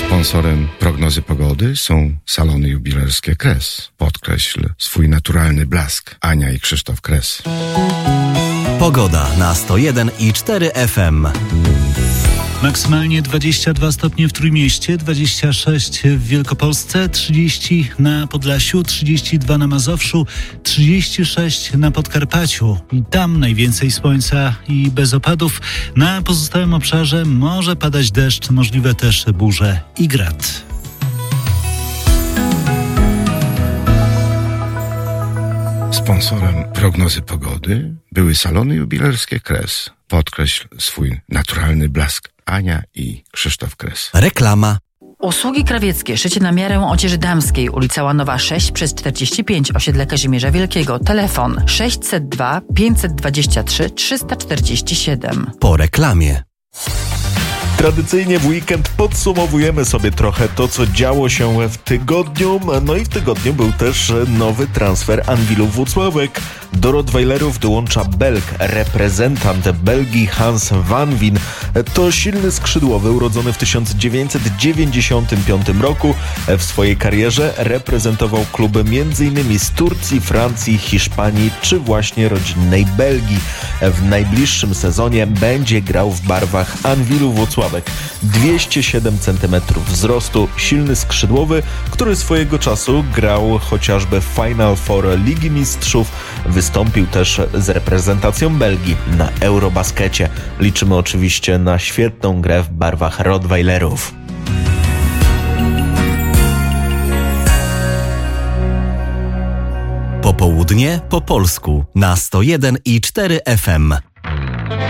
Sponsorem prognozy pogody są salony jubilerskie Kres. Podkreśl swój naturalny blask. Ania i Krzysztof Kres. Pogoda na 101,4 FM. Maksymalnie 22 stopnie w Trójmieście, 26 w Wielkopolsce, 30 na Podlasiu, 32 na Mazowszu, 36 na Podkarpaciu. I tam najwięcej słońca i bez opadów. Na pozostałym obszarze może padać deszcz, możliwe też burze i grad. Sponsorem prognozy pogody były salony jubilerskie Kres. Podkreśl swój naturalny blask. Ania i Krzysztof Kres. Reklama. Usługi krawieckie, szycie na miarę odzieży damskiej, ulica Łanowa 6 przez 45, osiedle Kazimierza Wielkiego. Telefon 602 523 347. Po reklamie. Tradycyjnie w weekend podsumowujemy sobie trochę to, co działo się w tygodniu. No i w tygodniu był też nowy transfer Anwilu Włocławek. Do Rottweilerów dołącza Belg, reprezentant Belgii Hans van Veen. To silny skrzydłowy urodzony w 1995 roku. W swojej karierze reprezentował kluby m.in. z Turcji, Francji, Hiszpanii czy właśnie rodzinnej Belgii. W najbliższym sezonie będzie grał w barwach Anwilu Włocławek. 207 cm wzrostu, silny skrzydłowy, który swojego czasu grał chociażby w Final Four Ligi Mistrzów. Wystąpił też z reprezentacją Belgii na Eurobaskecie. Liczymy oczywiście na świetną grę w barwach Rottweilerów. Popołudnie po polsku na 101,4 FM.